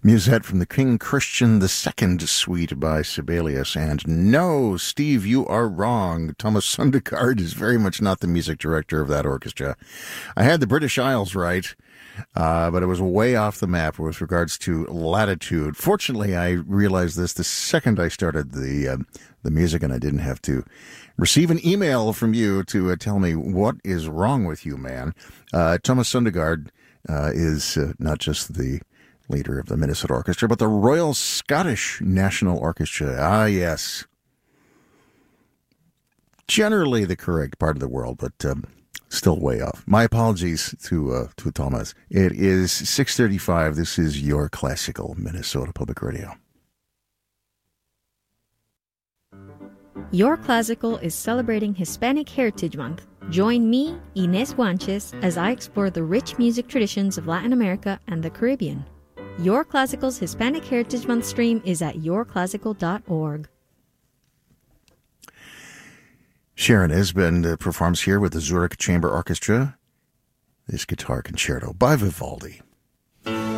Musette from the King Christian II Suite by Sibelius. And no, Steve, you are wrong. Thomas Sundergaard is very much not the music director of that orchestra. I had the British Isles right, but it was way off the map with regards to latitude. Fortunately, I realized this the second I started the music, and I didn't have to receive an email from you to tell me what is wrong with you, man. Thomas Sundergaard is not just the leader of the Minnesota Orchestra, but the Royal Scottish National Orchestra. Ah, yes. Generally the correct part of the world, but still way off. My apologies to Thomas. It is 6:35. This is your classical Minnesota Public Radio. Your Classical is celebrating Hispanic Heritage Month. Join me, Inés Guanches, as I explore the rich music traditions of Latin America and the Caribbean. Your Classical's Hispanic Heritage Month stream is at yourclassical.org. Sharon Esben performs here with the Zurich Chamber Orchestra this guitar concerto by Vivaldi.